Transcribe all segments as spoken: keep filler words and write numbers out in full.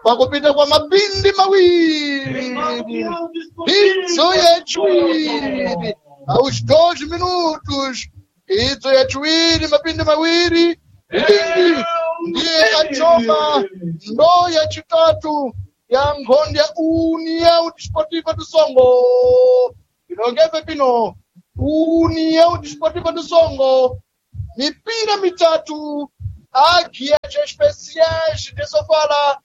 pakupita kwa mapindi mawiri idzo yachiwiri aos dois minutos idzo yachiwiri mapindi mawiri Lindi ndiye kachoma ndo yachitatu ya nkhonde ya União Desportiva do Songo inongepe pino União Desportiva do Songo mipira mitatu Águia Especiais de Sofala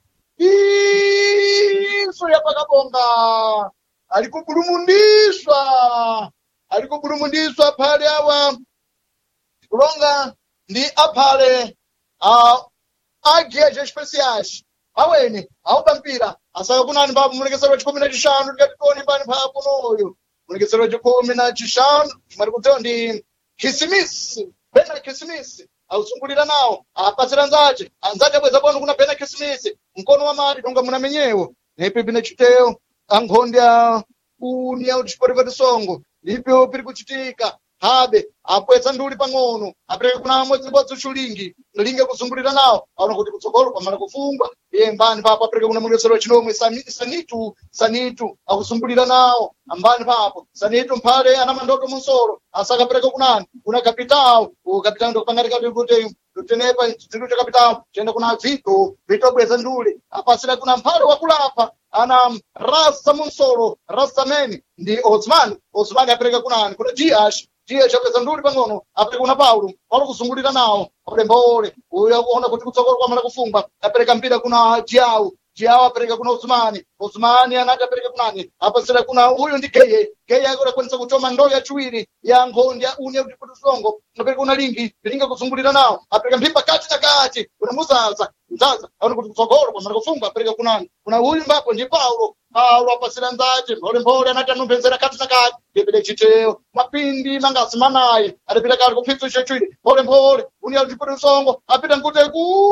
isso yapakabonga alikubulumundiswa alikubulumundiswa pale awa kulonga ndi aphale a Águia Especiais aweni aupampira asaka kunani papo mulekesero chikumi na chishanu tikatitoni pani papo noyo mulekesero chikumi na chishanu chimari kutewa ndi khisimisi pena khisimisi ausungulira nawo apatsira nzache anzache abweza pano kuna pena khisimisi mkono wa mari tonga muna menyewo nepi pina chiteo ankhonde ya União Desportiva do Songo lipo piri kuchitika habe apwetsa nduli pang'ono apereke kuna mwezi mbodzi chulingi linge kuzungulira nawo aona kuti kutsogolo pamana kufungwa iye mbani papo apereke kuna mulekesero chinomwe sanitu sanitu akuzungulira nawo ambani papo sanitu mphale ana mandoto munsoro asakapereka kunani kuna kapitao ukapitao ndokupangati kuti tutenepa chidzilu cha kapitao chenda kuna vito vito bweza nduli apasira kuna mphale wakulapa ana rasa munsoro rasa meni ndi Osman Osman apereka kunani kuna Dias Dias chapeza nduli pang'ono apereka kuna Paulo Paulo kuzungulira nawo olembole uyaona kuti kutsogolo kwamana kufungwa apereka mpira kuna Diao Diao apereka kuna Osmani Osmani anati apereka kunani apasira kuna uyu ndi Keye Keye akakwanisa kuchoma ndoo yachiwiri ya nkhonde ya União Desportiva do Songo apereka kuna lingi linga kuzungulira nawo apereka mpimba kati na kati kuna Muzaza Muzaza aona kuti kutsogolo kwamana kufungwa apereka kunani kuna uyu mbapo ndi Paulo Paulo apasira nzache mphole anati anompenzera kati na kati ndipide chiteo mapindi mangasi manayi adapita kali kupfitso chachiwiri mphole União Desportiva do Songo apita nkute ku